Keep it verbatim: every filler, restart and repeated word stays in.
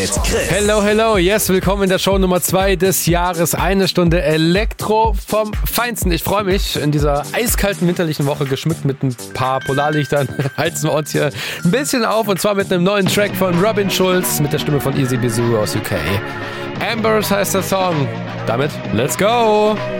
mit Chris. Hello, hello, yes, willkommen in der Show Nummer zwei des Jahres. Eine Stunde Elektro vom Feinsten. Ich freue mich, in dieser eiskalten winterlichen Woche, geschmückt mit ein paar Polarlichtern, heizen wir uns hier ein bisschen auf. Und zwar mit einem neuen Track von Robin Schulz mit der Stimme von Easy Bizou aus U K. Ambers heißt der Song. Damit, let's go!